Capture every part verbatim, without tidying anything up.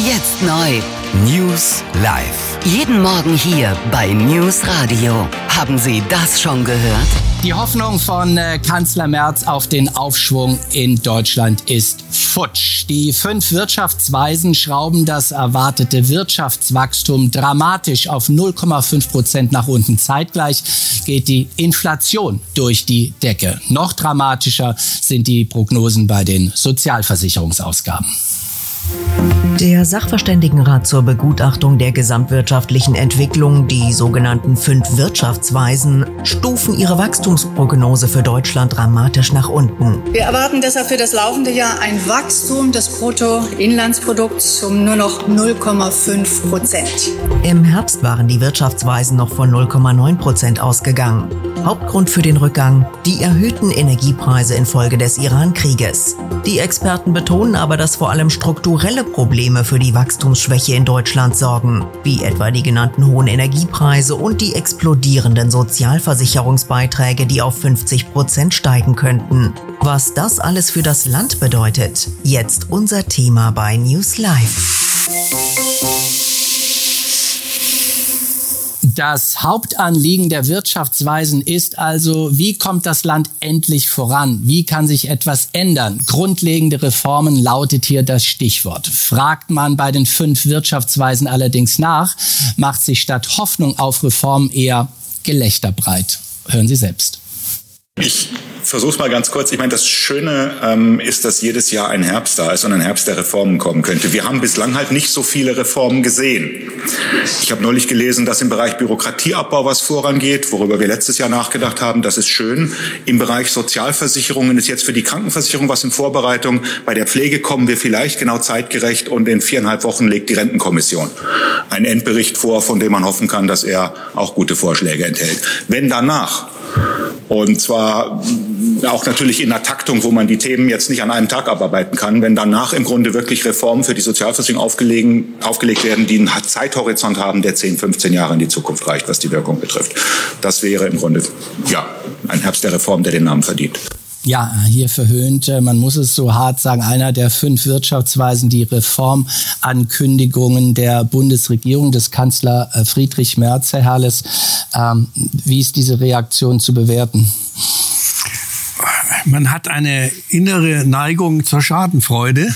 Jetzt neu. News live. Jeden Morgen hier bei News Radio. Haben Sie das schon gehört? Die Hoffnung von äh, Kanzler Merz auf den Aufschwung in Deutschland ist futsch. Die fünf Wirtschaftsweisen schrauben das erwartete Wirtschaftswachstum dramatisch auf null Komma fünf Prozent nach unten. Zeitgleich geht die Inflation durch die Decke. Noch dramatischer sind die Prognosen bei den Sozialversicherungsausgaben. Der Sachverständigenrat zur Begutachtung der gesamtwirtschaftlichen Entwicklung, die sogenannten fünf Wirtschaftsweisen, stufen ihre Wachstumsprognose für Deutschland dramatisch nach unten. Wir erwarten deshalb für das laufende Jahr ein Wachstum des Bruttoinlandsprodukts um nur noch null Komma fünf Prozent. Im Herbst waren die Wirtschaftsweisen noch von null Komma neun Prozent ausgegangen. Hauptgrund für den Rückgang: die erhöhten Energiepreise infolge des Iran-Krieges. Die Experten betonen aber, dass vor allem strukturelle Probleme für die Wachstumsschwäche in Deutschland sorgen, wie etwa die genannten hohen Energiepreise und die explodierenden Sozialversicherungsbeiträge, die auf fünfzig Prozent steigen könnten. Was das alles für das Land bedeutet, jetzt unser Thema bei News Live. Das Hauptanliegen der Wirtschaftsweisen ist also, wie kommt das Land endlich voran? Wie kann sich etwas ändern? Grundlegende Reformen lautet hier das Stichwort. Fragt man bei den fünf Wirtschaftsweisen allerdings nach, macht sich statt Hoffnung auf Reformen eher Gelächter breit. Hören Sie selbst. Ich versuche es mal ganz kurz. Ich meine, das Schöne ähm, ist, dass jedes Jahr ein Herbst da ist und ein Herbst der Reformen kommen könnte. Wir haben bislang halt nicht so viele Reformen gesehen. Ich habe neulich gelesen, dass im Bereich Bürokratieabbau was vorangeht, worüber wir letztes Jahr nachgedacht haben. Das ist schön. Im Bereich Sozialversicherungen ist jetzt für die Krankenversicherung was in Vorbereitung. Bei der Pflege kommen wir vielleicht genau zeitgerecht und in viereinhalb Wochen legt die Rentenkommission einen Endbericht vor, von dem man hoffen kann, dass er auch gute Vorschläge enthält. Wenn danach, und zwar auch natürlich in einer Taktung, wo man die Themen jetzt nicht an einem Tag abarbeiten kann, wenn danach im Grunde wirklich Reformen für die Sozialversicherung aufgelegen, aufgelegt werden, die einen Zeithorizont haben, der zehn, fünfzehn Jahre in die Zukunft reicht, was die Wirkung betrifft. Das wäre im Grunde, ja, ein Herbst der Reform, der den Namen verdient. Ja, hier verhöhnt, man muss es so hart sagen, einer der fünf Wirtschaftsweisen, die Reformankündigungen der Bundesregierung des Kanzler Friedrich Merz, Herr Herles. Ähm, wie ist diese Reaktion zu bewerten? Man hat eine innere Neigung zur Schadenfreude.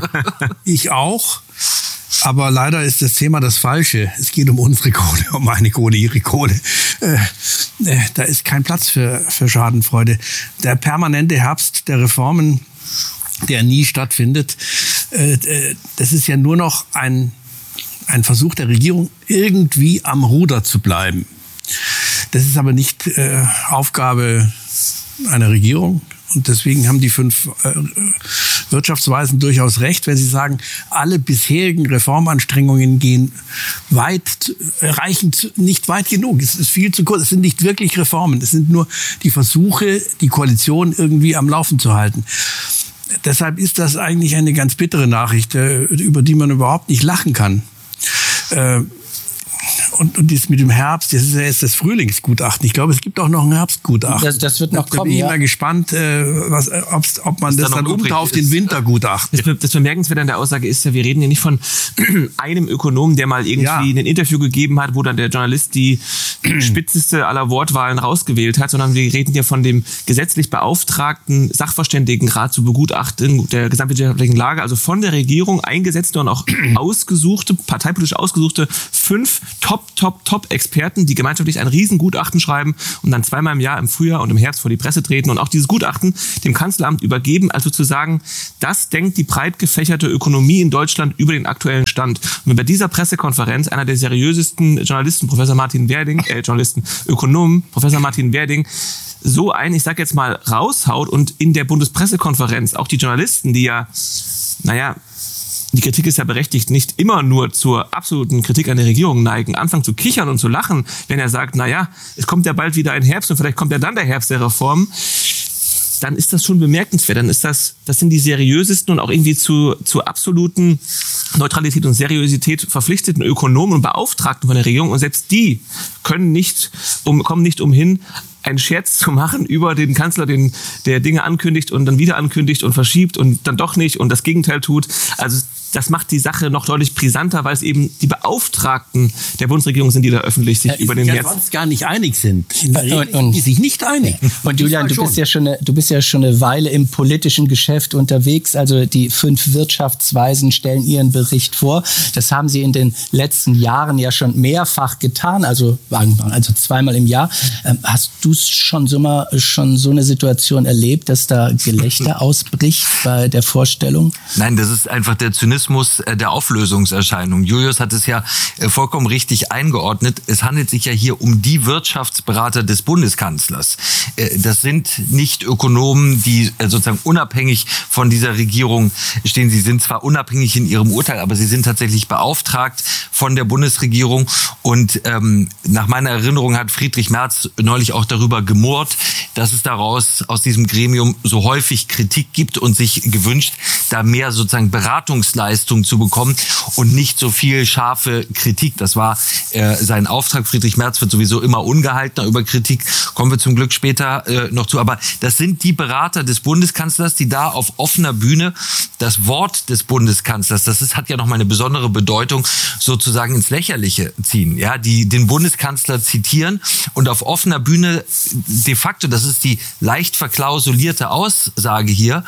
Ich auch. Aber leider ist das Thema das Falsche. Es geht um unsere Kohle, um meine Kohle, ihre Kohle. Äh, äh, da ist kein Platz für, für Schadenfreude. Der permanente Herbst der Reformen, der nie stattfindet, äh, das ist ja nur noch ein, ein Versuch der Regierung, irgendwie am Ruder zu bleiben. Das ist aber nicht äh, Aufgabe einer Regierung. Und deswegen haben die fünf äh, Wirtschaftsweisen durchaus recht, wenn sie sagen, alle bisherigen Reformanstrengungen gehen weit, reichen nicht weit genug. Es ist viel zu kurz. Es sind nicht wirklich Reformen. Es sind nur die Versuche, die Koalition irgendwie am Laufen zu halten. Deshalb ist das eigentlich eine ganz bittere Nachricht, über die man überhaupt nicht lachen kann. Äh, Und, und das mit dem Herbst, das ist ja jetzt das Frühlingsgutachten. Ich glaube, es gibt auch noch ein Herbstgutachten. Das, das wird noch da kommen, bin ich ja. mal gespannt, äh, was, ob man das, das dann umtauft in Wintergutachten. Das, das Bemerkenswerte an der Aussage ist ja, wir reden ja nicht von einem Ökonomen, der mal irgendwie ja. ein Interview gegeben hat, wo dann der Journalist die spitzeste aller Wortwahlen rausgewählt hat, sondern wir reden ja von dem gesetzlich beauftragten Sachverständigenrat zur Begutachtung der gesamtwirtschaftlichen Lage, also von der Regierung eingesetzte und auch ausgesuchte, parteipolitisch ausgesuchte fünf Top, Top, Top-Experten, die gemeinschaftlich ein Riesengutachten schreiben und dann zweimal im Jahr, im Frühjahr und im Herbst vor die Presse treten und auch dieses Gutachten dem Kanzleramt übergeben, also zu sagen, das denkt die breit gefächerte Ökonomie in Deutschland über den aktuellen Stand. Und bei dieser Pressekonferenz einer der seriösesten Journalisten, Professor Martin Werding, äh, Journalisten, Ökonomen, Professor Martin Werding, so ein, ich sag jetzt mal, raushaut und in der Bundespressekonferenz auch die Journalisten, die ja, naja, die Kritik ist ja berechtigt, nicht immer nur zur absoluten Kritik an der Regierung neigen, anfangen zu kichern und zu lachen, wenn er sagt, naja, es kommt ja bald wieder ein Herbst und vielleicht kommt ja dann der Herbst der Reformen, dann ist das schon bemerkenswert. Dann ist das, das sind die seriösesten und auch irgendwie zu, zu absoluten Neutralität und Seriosität verpflichteten Ökonomen und Beauftragten von der Regierung. Und selbst die können nicht, um, kommen nicht umhin, einen Scherz zu machen über den Kanzler, den, der Dinge ankündigt und dann wieder ankündigt und verschiebt und dann doch nicht und das Gegenteil tut. Also das macht die Sache noch deutlich brisanter, weil es eben die Beauftragten der Bundesregierung sind, die da öffentlich sich ja, über den ja März sonst gar nicht einig sind. In der Regel und, und, die sich nicht einig. Und Julian, du bist ja schon eine, du bist ja schon eine Weile im politischen Geschäft unterwegs. Also die fünf Wirtschaftsweisen stellen ihren Bericht vor. Das haben sie in den letzten Jahren ja schon mehrfach getan, also, also zweimal im Jahr. Ähm, hast du schon so mal schon so eine Situation erlebt, dass da Gelächter ausbricht bei der Vorstellung? Nein, das ist einfach der Zynismus der Auflösungserscheinung. Julius hat es ja vollkommen richtig eingeordnet. Es handelt sich ja hier um die Wirtschaftsberater des Bundeskanzlers. Das sind nicht Ökonomen, die sozusagen unabhängig von dieser Regierung stehen. Sie sind zwar unabhängig in ihrem Urteil, aber sie sind tatsächlich beauftragt von der Bundesregierung. Und ähm, nach meiner Erinnerung hat Friedrich Merz neulich auch darüber gemurrt, dass es daraus aus diesem Gremium so häufig Kritik gibt und sich gewünscht, da mehr sozusagen Beratungsleistung zu bekommen und nicht so viel scharfe Kritik. Das war äh, sein Auftrag. Friedrich Merz wird sowieso immer ungehaltener über Kritik. Kommen wir zum Glück später äh, noch zu. Aber das sind die Berater des Bundeskanzlers, die da auf offener Bühne das Wort des Bundeskanzlers, das ist, hat ja noch mal eine besondere Bedeutung, sozusagen ins Lächerliche ziehen. Ja, die den Bundeskanzler zitieren und auf offener Bühne de facto, das ist die leicht verklausulierte Aussage hier,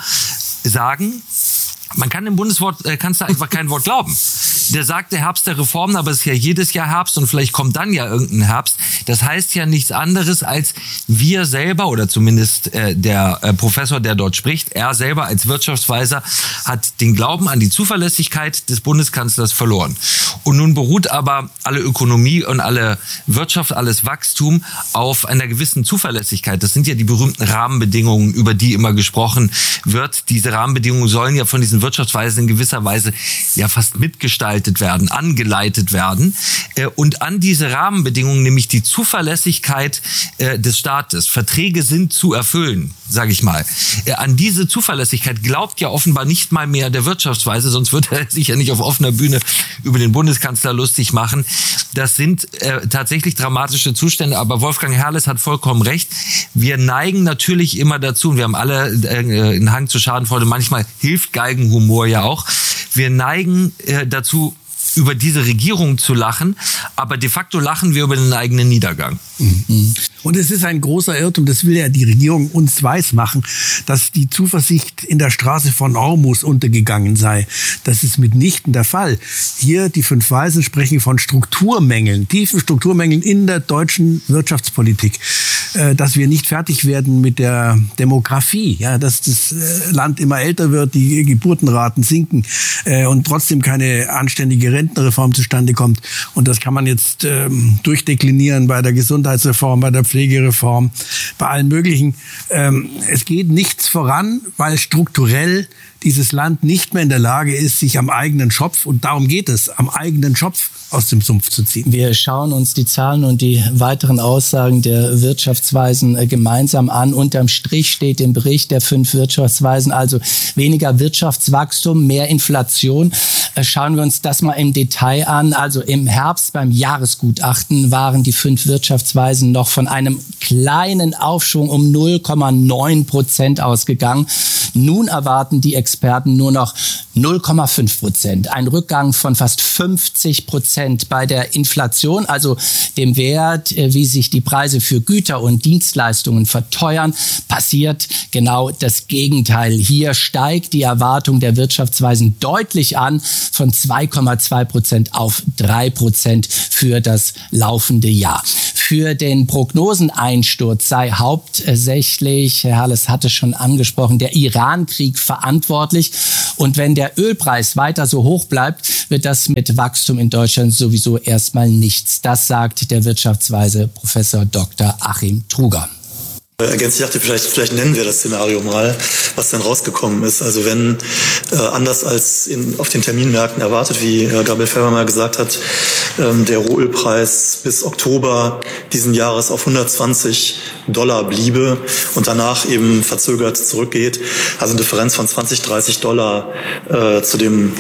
sagen, man kann dem Bundeskanzler einfach kein Wort glauben. Der sagt, der Herbst der Reformen, aber es ist ja jedes Jahr Herbst und vielleicht kommt dann ja irgendein Herbst. Das heißt ja nichts anderes, als wir selber oder zumindest äh, der äh, Professor, der dort spricht, er selber als Wirtschaftsweiser hat den Glauben an die Zuverlässigkeit des Bundeskanzlers verloren. Und nun beruht aber alle Ökonomie und alle Wirtschaft, alles Wachstum auf einer gewissen Zuverlässigkeit. Das sind ja die berühmten Rahmenbedingungen, über die immer gesprochen wird. Diese Rahmenbedingungen sollen ja von diesen Wirtschaftsweisen in gewisser Weise ja fast mitgestaltet werden, angeleitet werden. Und an diese Rahmenbedingungen, nämlich die Zuverlässigkeit des Staates, Verträge sind zu erfüllen, sage ich mal. An diese Zuverlässigkeit glaubt ja offenbar nicht mal mehr der Wirtschaftsweise, sonst würde er sich ja nicht auf offener Bühne über den Bundeskanzler lustig machen. Das sind äh, tatsächlich dramatische Zustände, aber Wolfgang Herrles hat vollkommen recht. Wir neigen natürlich immer dazu, und wir haben alle äh, einen Hang zur Schadenfreude, manchmal hilft Geigenhumor ja auch. Wir neigen äh, dazu, über diese Regierung zu lachen, aber de facto lachen wir über den eigenen Niedergang. Mhm. Und es ist ein großer Irrtum, das will ja die Regierung uns weismachen, dass die Zuversicht in der Straße von Ormus untergegangen sei. Das ist mitnichten der Fall. Hier, die fünf Weisen sprechen von Strukturmängeln, tiefen Strukturmängeln in der deutschen Wirtschaftspolitik. Dass wir nicht fertig werden mit der Demografie, ja, dass das Land immer älter wird, die Geburtenraten sinken und trotzdem keine anständige Rentenreform zustande kommt. Und das kann man jetzt ähm, durchdeklinieren bei der Gesundheitsreform, bei der Pflegereform, bei allen möglichen. Ähm, es geht nichts voran, weil strukturell dieses Land nicht mehr in der Lage ist, sich am eigenen Schopf, und darum geht es, am eigenen Schopf aus dem Sumpf zu ziehen. Wir schauen uns die Zahlen und die weiteren Aussagen der Wirtschaftsweisen gemeinsam an. Unterm Strich steht im Bericht der fünf Wirtschaftsweisen also weniger Wirtschaftswachstum, mehr Inflation. Schauen wir uns das mal im Detail an. Also im Herbst beim Jahresgutachten waren die fünf Wirtschaftsweisen noch von einem kleinen Aufschwung um null Komma neun Prozent ausgegangen. Nun erwarten die Experten nur noch null Komma fünf Prozent. Ein Rückgang von fast fünfzig Prozent bei der Inflation, also dem Wert, wie sich die Preise für Güter und Dienstleistungen verteuern, passiert genau das Gegenteil. Hier steigt die Erwartung der Wirtschaftsweisen deutlich an, von zwei Komma zwei Prozent auf drei Prozent für das laufende Jahr. Für den Prognoseneinsturz sei hauptsächlich, Herr Herrles hatte schon angesprochen, der Iran-Krieg verantwortlich. Und wenn der Ölpreis weiter so hoch bleibt, wird das mit Wachstum in Deutschland sowieso erstmal nichts. Das sagt der Wirtschaftsweise Professor Doktor Achim Truger. Ergänzend, ich dachte, vielleicht, vielleicht nennen wir das Szenario mal, was dann rausgekommen ist. Also wenn, äh, anders als in, auf den Terminmärkten erwartet, wie äh, Gabriel Fellmer mal gesagt hat, ähm, der Rohölpreis bis Oktober diesen Jahres auf hundertzwanzig Dollar bliebe und danach eben verzögert zurückgeht, also eine Differenz von zwanzig, dreißig Dollar äh, zu dem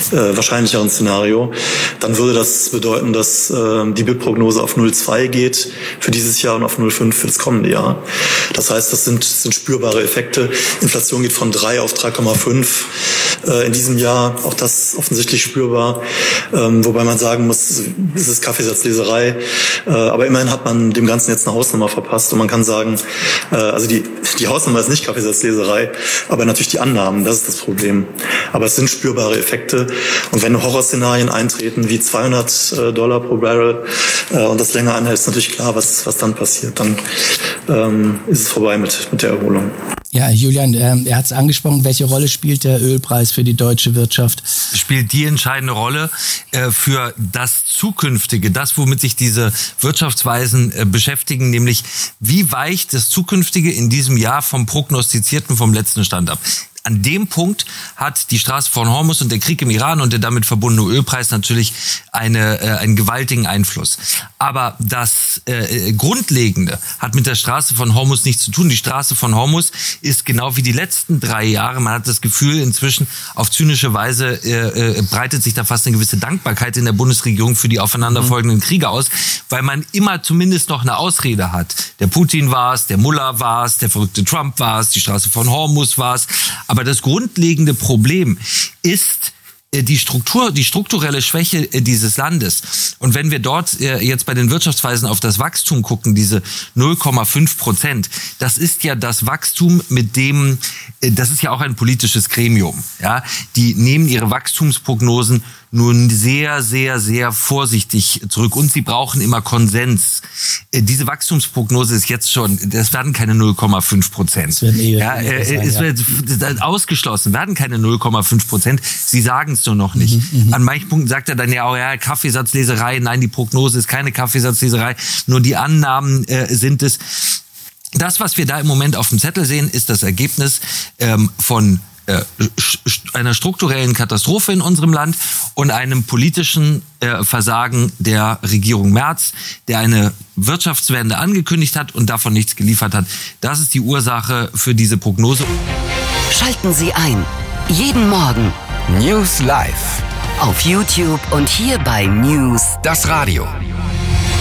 äh, wahrscheinlicheren Szenario, dann würde das bedeuten, dass äh, die B I P-Prognose auf null Komma zwei geht für dieses Jahr und auf null Komma fünf für das kommende Jahr. Das heißt, das sind, sind spürbare Effekte. Inflation geht von drei auf drei Komma fünf äh, in diesem Jahr. Auch das offensichtlich spürbar. Ähm, wobei man sagen muss, es ist Kaffeesatzleserei. Äh, aber immerhin hat man dem Ganzen jetzt eine Hausnummer verpasst. Und man kann sagen, äh, also die, die Hausnummer ist nicht Kaffeesatzleserei, aber natürlich die Annahmen, das ist das Problem. Aber es sind spürbare Effekte. Und wenn Horrorszenarien eintreten wie zweihundert Dollar pro Barrel äh, und das länger anhält, ist natürlich klar, was, was dann passiert. Dann ähm, ist es vorbei mit, mit der Erholung. Ja, Julian, ähm, er hat es angesprochen, welche Rolle spielt der Ölpreis für die deutsche Wirtschaft? Spielt die entscheidende Rolle äh, für das Zukünftige, das, womit sich diese Wirtschaftsweisen äh, beschäftigen, nämlich wie weicht das Zukünftige in diesem Jahr vom prognostizierten, vom letzten Stand ab. An dem Punkt hat die Straße von Hormuz und der Krieg im Iran und der damit verbundene Ölpreis natürlich eine, äh, einen gewaltigen Einfluss. Aber das äh, Grundlegende hat mit der Straße von Hormuz nichts zu tun. Die Straße von Hormuz ist genau wie die letzten drei Jahre, man hat das Gefühl inzwischen auf zynische Weise äh, äh, breitet sich da fast eine gewisse Dankbarkeit in der Bundesregierung für die aufeinanderfolgenden Kriege aus, weil man immer zumindest noch eine Ausrede hat. Der Putin war es, der Mullah war es, der verrückte Trump war es, die Straße von Hormuz war es. Aber das grundlegende Problem ist die Struktur, die strukturelle Schwäche dieses Landes. Und wenn wir dort jetzt bei den Wirtschaftsweisen auf das Wachstum gucken, diese null Komma fünf Prozent, das ist ja das Wachstum, mit dem, das ist ja auch ein politisches Gremium, ja, die nehmen ihre Wachstumsprognosen nun sehr, sehr, sehr vorsichtig zurück. Und sie brauchen immer Konsens. Diese Wachstumsprognose ist jetzt schon, das werden keine null Komma fünf Prozent. Es wird, eh ja, äh, es wird ja. ausgeschlossen, werden keine null Komma fünf Prozent. Sie sagen es nur noch nicht. Mhm, An manchen Punkten sagt er dann ja, oh ja, Kaffeesatzleserei. Nein, die Prognose ist keine Kaffeesatzleserei. Nur die Annahmen äh, sind es. Das, was wir da im Moment auf dem Zettel sehen, ist das Ergebnis ähm, von einer strukturellen Katastrophe in unserem Land und einem politischen äh, Versagen der Regierung Merz, der eine Wirtschaftswende angekündigt hat und davon nichts geliefert hat. Das ist die Ursache für diese Prognose. Schalten Sie ein. Jeden Morgen. News Live. Auf YouTube und hier bei News. Das Radio.